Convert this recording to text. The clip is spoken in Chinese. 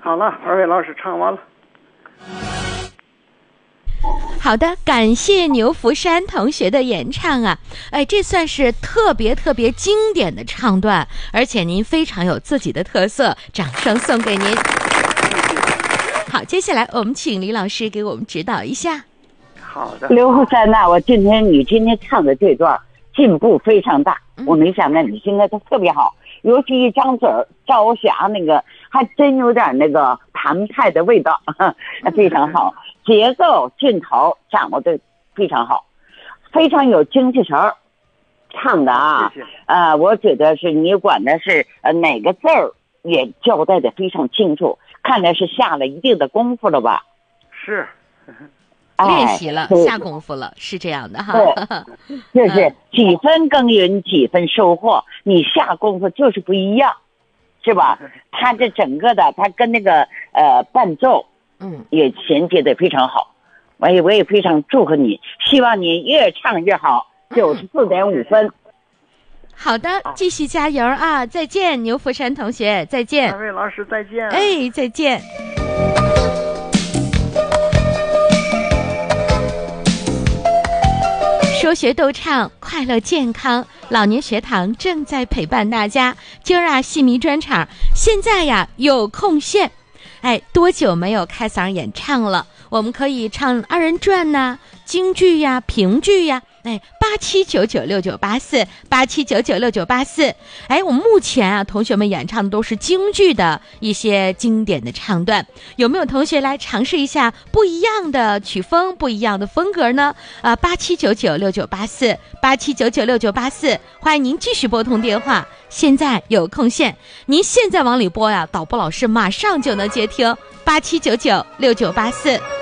好了，二位老师唱完了。 好的，感谢牛福山同学的演唱啊！哎，这算是特别经典的唱段，而且您非常有自己的特色，掌声送给您。好，接下来我们请李老师给我们指导一下。 好的。 刘福山呐，你今天唱的这段进步非常大，我没想到你现在都特别好，尤其一张嘴赵霞那个还真有点那个谭派的味道，非常好。节奏劲头掌握的非常好，非常有精气神儿，唱的啊， 谢谢。 我觉得是你管的是哪个字儿也交代的非常清楚，看来是下了一定的功夫了吧？ 是， 练习了，下功夫了，是这样的哈。 对，就是几分耕耘几分收获，你下功夫就是不一样，是吧？他这整个的，他跟那个伴奏。也衔接的非常好，我也非常祝贺你，希望你越唱越好，94.5分。 好的，继续加油啊！再见，牛福山同学，再见。 二位老师再见。 哎，再见。说学逗唱，快乐健康，老年学堂正在陪伴大家。今儿啊，戏迷专场现在呀有空闲。哎，多久没有开嗓演唱了？我们可以唱二人转呐、京剧呀、评剧呀。哎，87996984，87996984。哎，我们目前啊，同学们演唱的都是京剧的一些经典的唱段。有没有同学来尝试一下不一样的曲风、不一样的风格呢？87996984，87996984，欢迎您继续拨通电话。现在有空闲，您现在往里拨呀，导播老师马上就能接听。87996984。